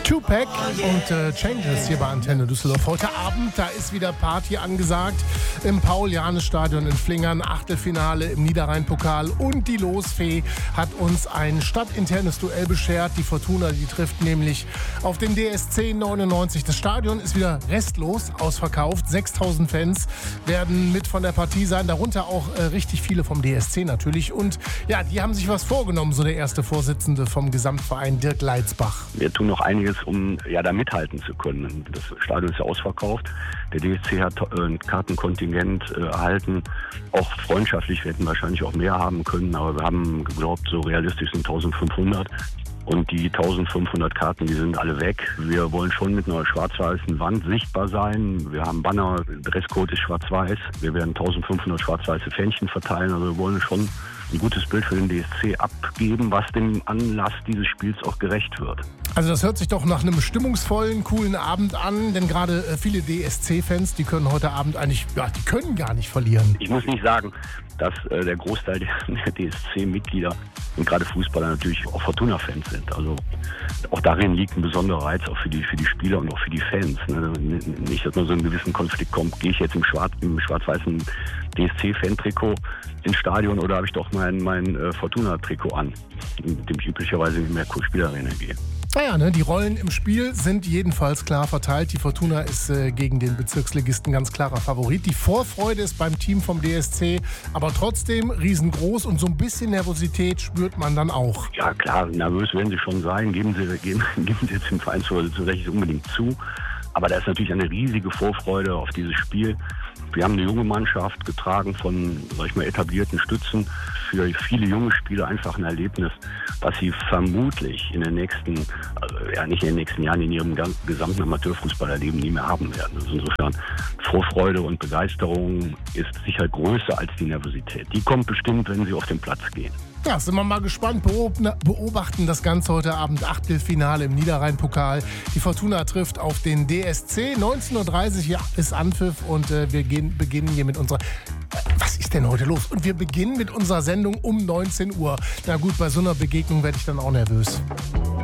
Tupac und Changes hier bei Antenne Düsseldorf. Heute Abend, da ist wieder Party angesagt im Paul-Jannes-Stadion in Flingern. Achtelfinale im Niederrhein-Pokal und die Losfee hat uns ein stadtinternes Duell beschert. Die Fortuna, die trifft nämlich auf den DSC 99. Das Stadion ist wieder restlos ausverkauft. 6000 Fans werden mit von der Partie sein, darunter auch richtig viele vom DSC natürlich. Und ja, die haben sich was vorgenommen, so der erste Vorsitzende vom Gesamtverein, Dirk Leitzbach. Wir tun noch einiges, um da mithalten zu können. Das Stadion ist ja ausverkauft. Der DSC hat ein Kartenkontingent erhalten. Auch freundschaftlich, wir hätten wahrscheinlich auch mehr haben können, aber wir haben geglaubt, so realistisch sind 1500. Und die 1500 Karten, die sind alle weg. Wir wollen schon mit einer schwarz-weißen Wand sichtbar sein. Wir haben Banner, Dresscode ist schwarz-weiß. Wir werden 1500 schwarz-weiße Fähnchen verteilen. Also wir wollen schon ein gutes Bild für den DSC abgeben, was dem Anlass dieses Spiels auch gerecht wird. Also das hört sich doch nach einem stimmungsvollen, coolen Abend an, denn gerade viele DSC-Fans, die können heute Abend eigentlich, die können gar nicht verlieren. Ich muss nicht sagen, dass der Großteil der DSC-Mitglieder und gerade Fußballer natürlich auch Fortuna-Fans sind. Also auch darin liegt ein besonderer Reiz auch für die Spieler und auch für die Fans. Nicht, dass man so einen gewissen Konflikt kommt, gehe ich jetzt im schwarz-weißen DSC-Fan-Trikot ins Stadion oder habe ich doch mein Fortuna-Trikot an, mit dem ich üblicherweise in die Merkur-Spielarena gehe. Naja, die Rollen im Spiel sind jedenfalls klar verteilt. Die Fortuna ist gegen den Bezirksligisten ganz klarer Favorit. Die Vorfreude ist beim Team vom DSC aber trotzdem riesengroß und so ein bisschen Nervosität spürt man dann auch. Ja klar, nervös werden sie schon sein, geben sie jetzt dem Verein zu Recht unbedingt zu. Aber da ist natürlich eine riesige Vorfreude auf dieses Spiel. Wir haben eine junge Mannschaft getragen von, etablierten Stützen. Für viele junge Spieler einfach ein Erlebnis, was sie vermutlich in den nächsten, nicht in den nächsten Jahren, in ihrem gesamten Amateurfußballerleben nie mehr haben werden. Also insofern Vorfreude und Begeisterung ist sicher größer als die Nervosität. Die kommt bestimmt, wenn sie auf den Platz gehen. Ja, sind wir mal gespannt, beobachten das Ganze heute Abend, Achtelfinale im Niederrhein-Pokal. Die Fortuna trifft auf den DSC, 19.30 Uhr ist Anpfiff und wir beginnen hier mit unserer... Was ist denn heute los? Und wir beginnen mit unserer Sendung um 19 Uhr. Na gut, bei so einer Begegnung werde ich dann auch nervös.